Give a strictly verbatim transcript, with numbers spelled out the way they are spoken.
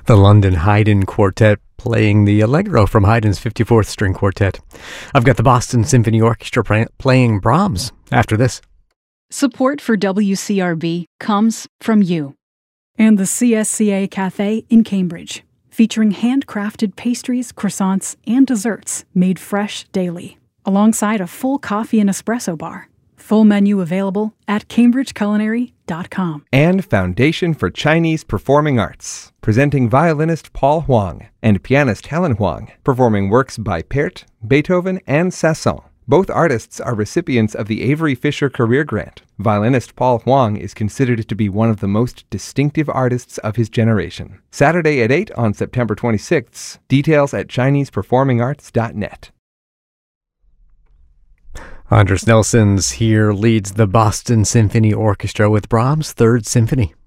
The London Haydn Quartet playing the Allegro from Haydn's fifty-fourth String Quartet. I've got the Boston Symphony Orchestra play- playing Brahms after this. Support for W C R B comes from you. And the C S C A Cafe in Cambridge, featuring handcrafted pastries, croissants, and desserts made fresh daily, alongside a full coffee and espresso bar. Full menu available at cambridge culinary dot com. And Foundation for Chinese Performing Arts, presenting violinist Paul Huang and pianist Helen Huang, performing works by Pärt, Beethoven, and Sasson. Both artists are recipients of the Avery Fisher Career Grant. Violinist Paul Huang is considered to be one of the most distinctive artists of his generation. Saturday at eight on September twenty-sixth. Details at chinese performing arts dot net. Andres Nelsons here leads the Boston Symphony Orchestra with Brahms' Third Symphony.